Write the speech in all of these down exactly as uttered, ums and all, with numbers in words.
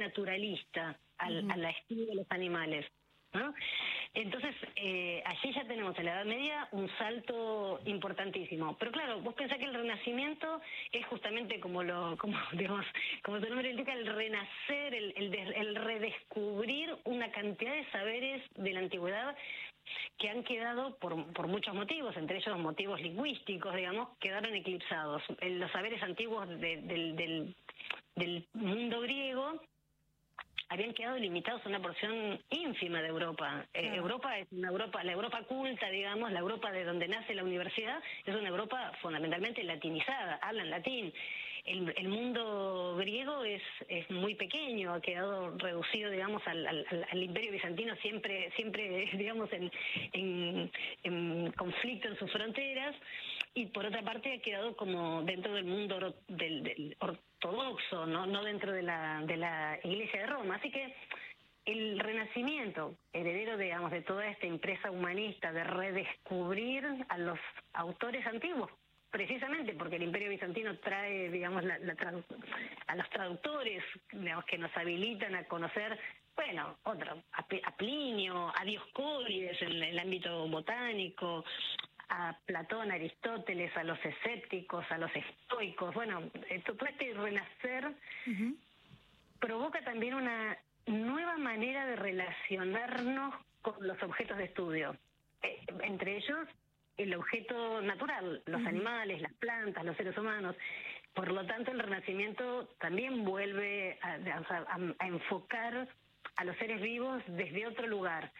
naturalista al, Uh-huh. a la estudia de los animales, ¿no? Entonces, eh, allí ya tenemos en la Edad Media un salto importantísimo. Pero claro, vos pensás que el Renacimiento es justamente como lo, como digamos, como su nombre indica, el renacer, el, el, des- el redescubrir una cantidad de saberes de la antigüedad que han quedado por, por muchos motivos, entre ellos motivos lingüísticos, digamos, quedaron eclipsados. Eh, Los saberes antiguos de- del, del, del mundo griego habían quedado limitados a una porción ínfima de Europa. Eh, Claro. Europa es una Europa, la Europa culta, digamos, la Europa de donde nace la universidad, es una Europa fundamentalmente latinizada, hablan latín. El, el mundo griego es, es muy pequeño, ha quedado reducido, digamos, al, al, al Imperio Bizantino, siempre, siempre digamos, en, en, en conflicto en sus fronteras, y por otra parte ha quedado como dentro del mundo oro- del, del ortodoxo, no, no dentro de la, de la Iglesia de Roma. Así que el Renacimiento, heredero, digamos, de toda esta empresa humanista de redescubrir a los autores antiguos, precisamente porque el Imperio Bizantino trae, digamos, la, la tradu- a los traductores, digamos, que nos habilitan a conocer, bueno, otro, a, P- a Plinio, a Dioscórides en el ámbito botánico, a Platón, a Aristóteles, a los escépticos, a los estoicos. Bueno, esto, todo este renacer Uh-huh. provoca también una nueva manera de relacionarnos con los objetos de estudio. Eh, entre ellos, el objeto natural, los Ujú. animales, las plantas, los seres humanos. Por lo tanto, el Renacimiento también vuelve a, a- a- a enfocar a los seres vivos desde otro lugar,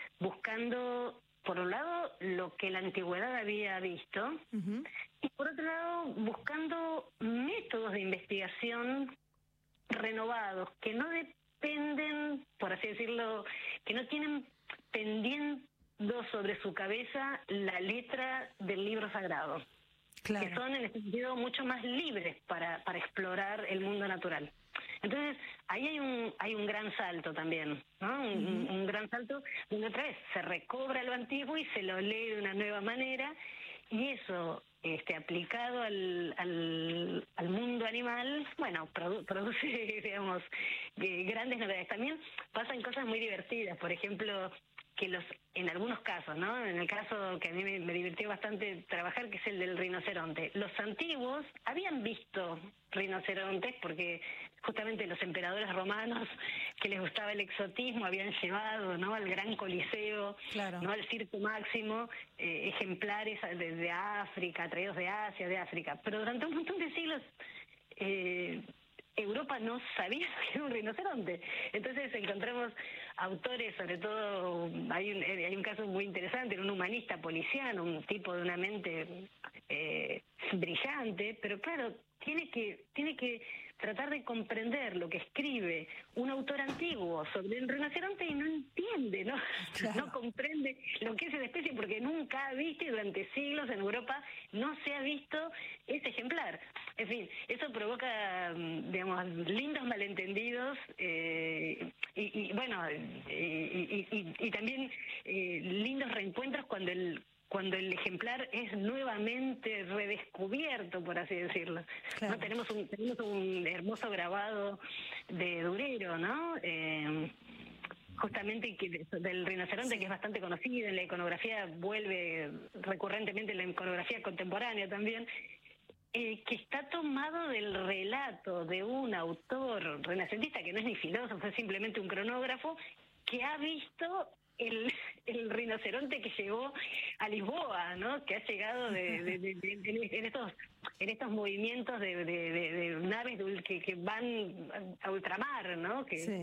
buscando, por un lado, lo que la antigüedad había visto, Uh-huh. y por otro lado, buscando métodos de investigación renovados, que no dependen, por así decirlo, que no tienen pendiendo sobre su cabeza la letra del libro sagrado, que Claro. son en ese sentido mucho más libres para, para explorar el mundo natural. Entonces, ahí hay un hay un gran salto también, ¿no? Un, Ujú. un gran salto donde otra vez se recobra lo antiguo y se lo lee de una nueva manera, y eso, este, aplicado al, al, al mundo animal, bueno, produ- produce, digamos, eh, grandes novedades. También pasan cosas muy divertidas, por ejemplo, que los, en algunos casos, ¿no? En el caso que a mí me, me divirtió bastante trabajar, que es el del rinoceronte. Los antiguos habían visto rinocerontes porque justamente los emperadores romanos, que les gustaba el exotismo, habían llevado, ¿no?, al gran coliseo, Claro. ¿no?, al circo máximo, eh, ejemplares desde África, traídos de Asia, de África. Pero durante un montón de siglos eh, Europa no sabía que era un rinoceronte. Entonces encontramos autores, sobre todo, hay un, hay un caso muy interesante, un humanista policiano, un tipo de una mente eh, brillante, pero claro, tiene que tiene que tratar de comprender lo que escribe un autor antiguo sobre el rinoceronte y no entiende, ¿no? Claro. No comprende lo que es esa especie porque nunca ha visto, y durante siglos en Europa no se ha visto ese ejemplar. En fin, eso provoca, digamos, lindos malentendidos eh, y, y, bueno, y, y, y, y también eh, lindos reencuentros cuando el cuando el ejemplar es nuevamente redescubierto, por así decirlo. Claro. ¿No? Tenemos un tenemos un hermoso grabado de Durero, ¿no? Eh, justamente que del rinoceronte, Sí. que es bastante conocido en la iconografía, vuelve recurrentemente en la iconografía contemporánea también, eh, que está tomado del relato de un autor renacentista que no es ni filósofo, es simplemente un cronógrafo, que ha visto el, el rinoceronte que llegó a Lisboa, ¿no? Que ha llegado de, de, de, de- de- en estos en estos movimientos de, de, de, de naves de- que, que van a ultramar, ¿no? Que, Sí.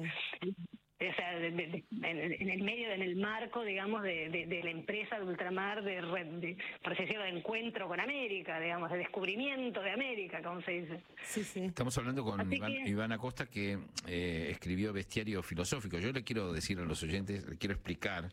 O sea, de, de, de, en, en el medio, en el marco, digamos, de, de, de la empresa de ultramar, de, de, por así decirlo, de encuentro con América, digamos, de descubrimiento de América, como se dice. Sí, sí. Estamos hablando con Así Iván, que- Iván Acosta, que eh, escribió Bestiario Filosófico. Yo le quiero decir a los oyentes, le quiero explicar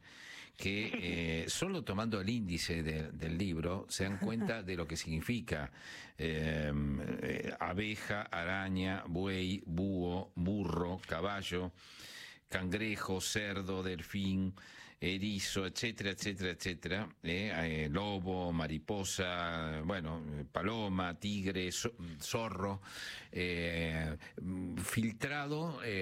que eh, solo tomando el índice de- del libro se dan cuenta de lo que significa eh, eh, abeja, araña, buey, búho, burro, caballo, cangrejo, cerdo, delfín, erizo, etcétera, etcétera, etcétera, eh, eh, lobo, mariposa, bueno, eh, paloma, tigre, zo- zorro, eh, filtrado eh,